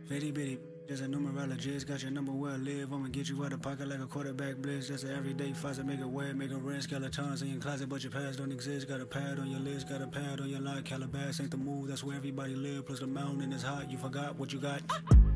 Fitty bitty, just a numerologist. Got your number where I live. I'ma get you out of pocket like a quarterback blitz. Just an everyday faucet, make it wet, make it red. Skeletons in your closet, but your past don't exist. Got a pad on your list, got a pad on your line. Calabas ain't the move, that's where everybody live. Plus the mountain is hot, you forgot what you got.